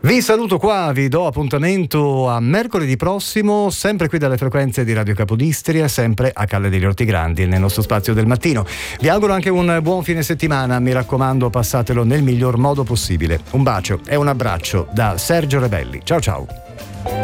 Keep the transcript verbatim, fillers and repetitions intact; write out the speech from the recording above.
Vi saluto qua, vi do appuntamento a mercoledì prossimo, sempre qui dalle frequenze di Radio Capodistria, sempre a Calle degli Orti Grandi, nel nostro spazio del mattino. Vi auguro anche un buon fine settimana, mi raccomando, passatelo nel miglior modo possibile. Un bacio e un abbraccio da Sergio Rebelli. Ciao ciao.